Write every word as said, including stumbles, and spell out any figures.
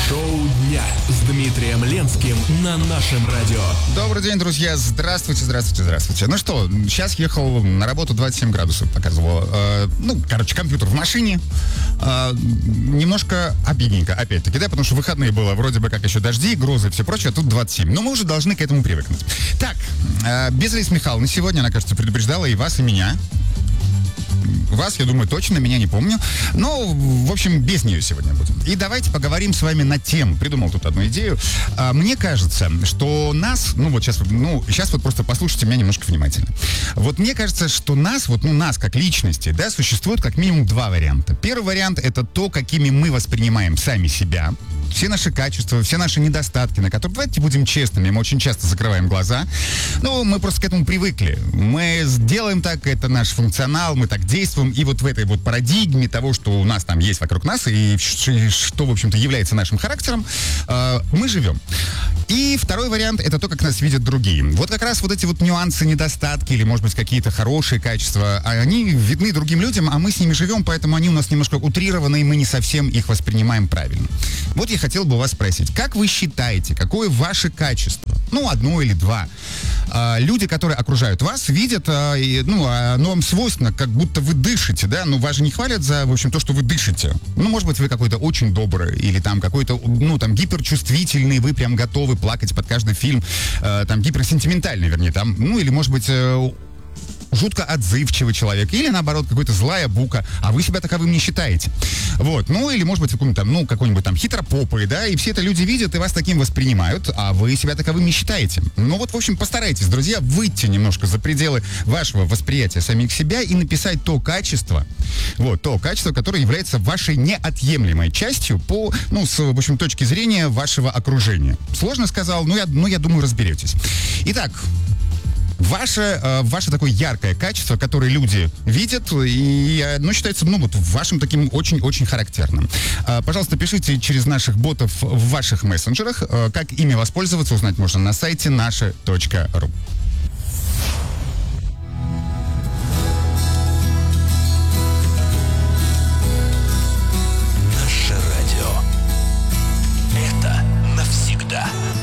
Шоу дня с Дмитрием Ленским на нашем радио. Добрый день, друзья. Здравствуйте, здравствуйте, здравствуйте. Ну что, сейчас ехал на работу, двадцать семь градусов показывало. Э, ну, короче, компьютер в машине. Э, немножко обидненько, опять-таки, да, потому что выходные было вроде бы как еще дожди, грозы и все прочее, а тут двадцать семь. Но мы уже должны к этому привыкнуть. Так, э, Безлис Михайловна сегодня, она, кажется, предупреждала и вас, и меня. Вас, я думаю, точно, меня не помню. Но, в общем, без нее сегодня будем. И давайте поговорим с вами на тему. Придумал тут одну идею. А, мне кажется, что нас, ну вот сейчас, ну, сейчас вот просто послушайте меня немножко внимательно. Вот мне кажется, что нас, вот, ну, нас как личности, да, существует как минимум два варианта. Первый вариант — это то, какими мы воспринимаем сами себя. Все наши качества, все наши недостатки, на которые, давайте будем честными, мы очень часто закрываем глаза. Ну, мы просто к этому привыкли. Мы сделаем так, это наш функционал, мы так действуем. И вот в этой вот парадигме того, что у нас там есть вокруг нас, и что, в общем-то, является нашим характером, э, мы живем. И второй вариант — это то, как нас видят другие. Вот как раз вот эти вот нюансы, недостатки или, может быть, какие-то хорошие качества, они видны другим людям, а мы с ними живем, поэтому они у нас немножко утрированы, и мы не совсем их воспринимаем правильно. Вот я хотел бы у вас спросить, как вы считаете, какое ваше качество, ну, одно или два, а, люди, которые окружают вас, видят, а, и, ну, оно вам свойственно, как будто вы дышите, да, ну, вас же не хвалят за, в общем, то, что вы дышите. Ну, может быть, вы какой-то очень добрый, или там какой-то, ну, там, гиперчувствительный, вы прям готовы плакать под каждый фильм, э, там, гиперсентиментальный, вернее, там, ну, или, может быть, э, жутко отзывчивый человек, или, наоборот, какой-то злая бука, а вы себя таковым не считаете. Вот, ну, или, может быть, какой-нибудь там, ну, какой-нибудь там хитропопый, да, и все это люди видят и вас таким воспринимают, а вы себя таковым не считаете. Ну, вот, в общем, постарайтесь, друзья, выйти немножко за пределы вашего восприятия самих себя и написать то качество, вот, то качество, которое является вашей неотъемлемой частью по, ну, с, в общем, точки зрения вашего окружения. Сложно сказал, но я, ну, я думаю, разберетесь. Итак, Ваше, э, ваше такое яркое качество, которое люди видят, и оно считается, ну, вот, вашим таким очень-очень характерным. Э, пожалуйста, пишите через наших ботов в ваших мессенджерах. Э, как ими воспользоваться, узнать можно на сайте наше точка ру.